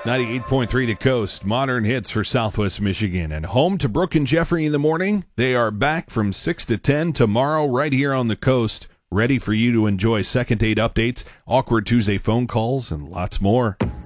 98.3 The Coast, modern hits for Southwest Michigan. And home to Brooke and Jeffrey in the morning. They are back from 6 to 10 tomorrow right here on the coast, ready for you to enjoy second date updates, awkward Tuesday phone calls, and lots more.